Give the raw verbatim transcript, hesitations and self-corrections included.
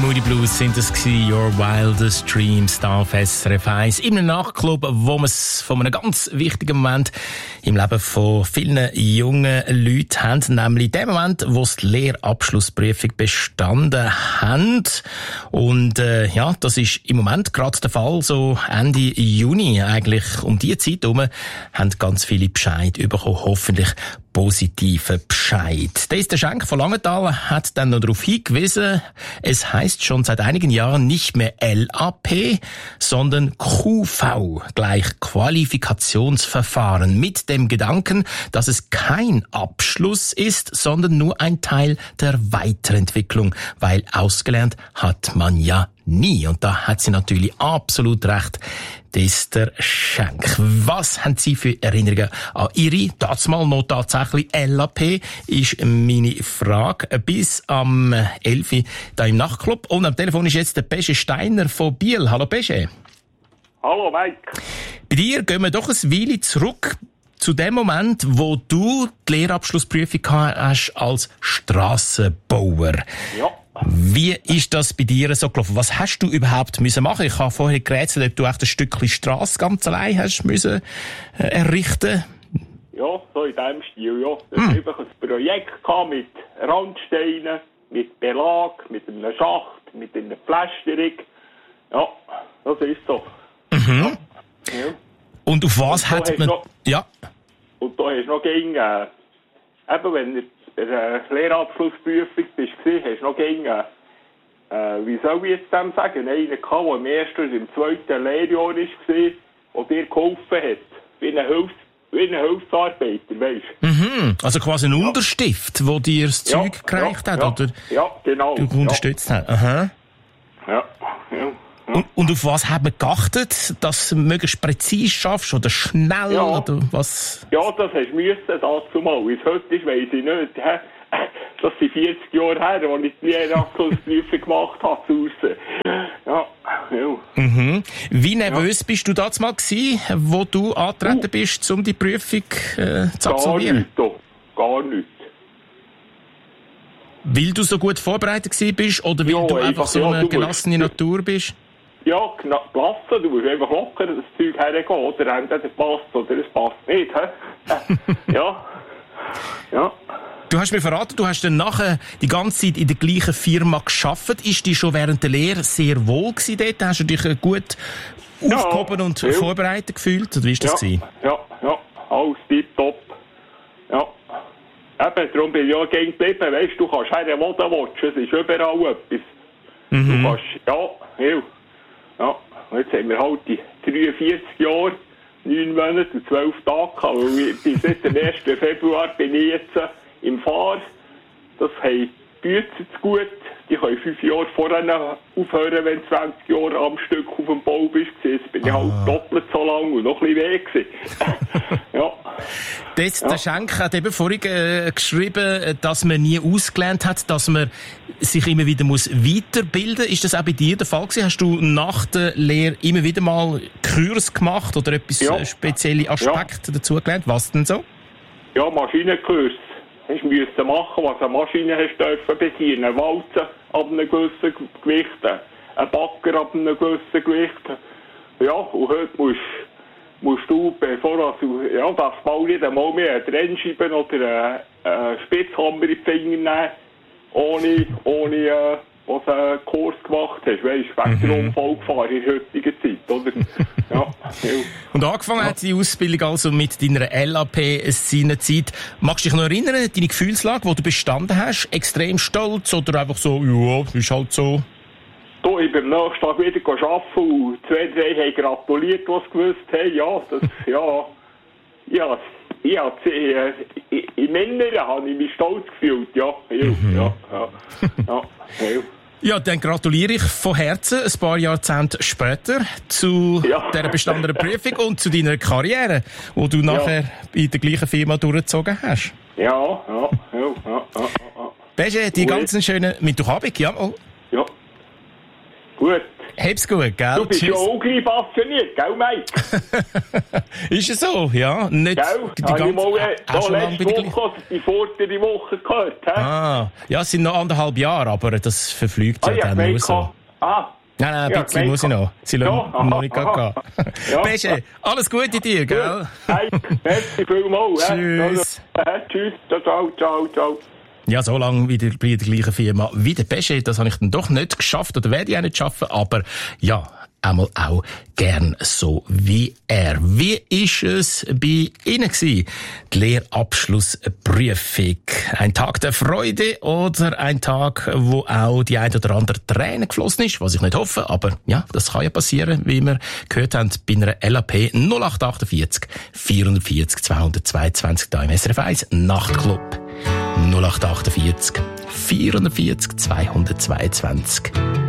Moody Blues sind es gewesen, Your Wildest Dreams, da auf S R F eins. In einem Nachtclub, wo wir es von einem ganz wichtigen Moment im Leben von vielen jungen Leuten haben, nämlich dem Moment, wo sie die Lehrabschlussprüfung bestanden haben. Und äh, ja, das ist im Moment gerade der Fall, so Ende Juni eigentlich. Um diese Zeit herum haben ganz viele Bescheid bekommen, hoffentlich positiven Bescheid. Der ist der Schenk von Langenthal hat dann noch darauf hingewiesen, es heisst schon seit einigen Jahren nicht mehr L A P, sondern Q V, gleich Qualifikationsverfahren, mit dem Gedanken, dass es kein Abschluss ist, sondern nur ein Teil der Weiterentwicklung, weil ausgelernt hat man ja nie. Und da hat sie natürlich absolut recht. Das ist der Schenk. Was haben Sie für Erinnerungen an Ihre, das mal noch tatsächlich L A P, ist meine Frage. Bis am elf Uhr da im Nachtclub. Und am Telefon ist jetzt der Pesche Steiner von Biel. Hallo Pesche. Hallo Mike. Bei dir gehen wir doch ein Weile zurück zu dem Moment, wo du die Lehrabschlussprüfung hast als Strassenbauer. Ja. Wie ist das bei dir so gelaufen? Was hast du überhaupt müssen machen? Ich habe vorher gerätselt, ob du echt ein Stückchen Strasse ganz allein hast müssen äh, errichten. Ja, so in diesem Stil, ja. Das Hm. war einfach ein Projekt gehabt mit Randsteinen, mit Belag, mit einem Schacht, mit einer Pflasterung. Ja, das ist so. Mhm. Ja. Und auf was Und da hat hast man... noch- Ja. Und da hast du noch gegen, äh, eben wenn du in der Lehrabschlussprüfung bist, hast du noch gegen, äh, äh, wie soll ich jetzt dem sagen, einen gehabt, der im ersten und im zweiten Lehrjahr war, der dir geholfen hat. Wie ein, Hilfs-, wie ein Hilfsarbeiter, weisst du. Mhm. Also quasi ein Unterstift, wo dir das Ja, Zeug gereicht ja, hat, ja. oder Ja, genau. du unterstützt hast. Aha. Ja, ja. ja. Und, und auf was hat man geachtet, dass du möglichst präzise schaffst oder schnell Ja. oder was? Ja, das hast du müssen, dazu mal. Wie es heute ist, weiss ich nicht. hä? Das sind vierzig Jahre her, als ich die Lehrabschlussprüfung gemacht habe zu Hause. Ja, ja. Mhm. Wie nervös bist du damals mal gewesen, wo du angetreten bist, um die Prüfung äh, zu Gar absolvieren? nichts, doch. Gar nichts. Weil du so gut vorbereitet gewesen bist oder weil Ja, du einfach einfach, so ja, eine du gelassene musst- Natur bist? Ja, kna- gelassen, du musst einfach locker das Zeug hergehen, oder entweder passt oder es passt nicht, hä? Ja. Ja. Du hast mir verraten, du hast dann nachher die ganze Zeit in der gleichen Firma gearbeitet. Ist die schon während der Lehre sehr wohl gewesen dort? Hast du dich äh, gut Ja, aufgehoben und ja. vorbereitet gefühlt? Oder wie ist das Ja, gewesen? ja, ja, alles tipptopp. Ja. Eben, darum bin ich ja gegen geblieben. Weißt du, du kannst her, wo du willst. Es ist überall etwas. Mhm. Du kannst, ja, ja. Ja, und jetzt haben wir halt die dreiundvierzig Jahre, neun Monate und zwölf Tage gehabt. Weil ich, bis jetzt am ersten Februar bin ich jetzt äh, im Fahr. Das haben die Bücher zu gut. Die können fünf Jahre vorher aufhören, wenn du zwanzig Jahre am Stück auf dem Bau bist. Jetzt bin ich halt doppelt so lang und noch ein bisschen weg gewesen. Ja. Das, Ja. Der Schenk hat eben vorhin äh, geschrieben, dass man nie ausgelernt hat, dass man sich immer wieder muss weiterbilden muss. Ist das auch bei dir der Fall gewesen? Hast du nach der Lehre immer wieder mal Kurs gemacht oder etwas Ja. äh, spezielle Aspekte dazu gelernt? Was denn so? Ja, Maschinenkurs. Hast du müssen machen, was eine Maschine hast dürfen bedienen. Eine Walze ab einem gewissen Gewicht, ein Backer ab einem gewissen Gewicht. Ja, und heute musst, musst du, bevor du, ja, das mal nicht einmal mehr eine Trennscheibe oder einen Spitzhammer in die Finger nehmen, ohne, ohne, äh, was du einen Kurs gemacht hast. Weisst du, wegen der Unfallgefahr in der heutigen Zeit, oder? Ja, ja. Und angefangen hat die Ausbildung also mit deiner L A P seinerzeit. Magst du dich noch erinnern, deine Gefühlslage, wo du bestanden hast? Extrem stolz oder einfach so, ja, ist halt so? Du, ich bin am nächsten Tag wieder arbeiten und zwei, drei haben gratuliert, was gewusst haben. Ja, das, ja, ja, ja, äh, im Inneren habe ich mich stolz gefühlt, ja, ja, Mhm. ja, ja, ja, ja. Ja, dann gratuliere ich von Herzen ein paar Jahrzehnte später zu Ja. dieser bestandenen Prüfung und zu deiner Karriere, die du nachher in der gleichen Firma durchgezogen hast. Ja, ja, ja, ja, ja, ja. Besche, die Gut. ganzen schönen Mittwochabend, jawohl. Ja. Gut. Hab's gut, gell? Du bist Tschüss. ja auch gleich passioniert, gell, Mike? Ist es so, ja? Nicht Gell? die Habe ich ganze, mal äh, auch da schon lange bei letzte der Woche, die vordere Woche gehört, hä? Ah, ja, es sind noch anderthalb Jahre, aber das verfliegt Ah, ja ja, dann nur so. Ah, Nein, nein, ein ja, bisschen muss ich noch. Sie Ja, lassen aha, noch nicht aha. gehen. Ja. Besche, alles Gute dir, gell? Hey, merci vielmals. hä? Tschüss. Also, hä? Tschüss, ciao, ciao, ciao. Ja, so lange wieder bei der gleichen Firma wie der Pesche, das habe ich dann doch nicht geschafft oder werde ich auch nicht schaffen, aber ja, einmal auch gern so wie er. Wie ist es bei Ihnen gewesen? Die Lehrabschlussprüfung. Ein Tag der Freude oder ein Tag, wo auch die ein oder andere Träne geflossen ist, was ich nicht hoffe, aber ja, das kann ja passieren, wie wir gehört haben, bei einer L A P null acht achtundvierzig vierundvierzig zweihundertzweiundzwanzig da im S R F eins Nachtclub. null acht achtundvierzig vierundvierzig zweihundertzweiundzwanzig